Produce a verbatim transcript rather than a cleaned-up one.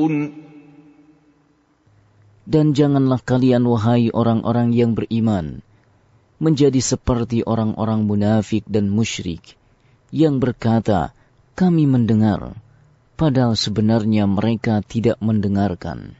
Dan janganlah kalian, wahai orang-orang yang beriman, menjadi seperti orang-orang munafik dan musyrik yang berkata, kami mendengar, padahal sebenarnya mereka tidak mendengarkan.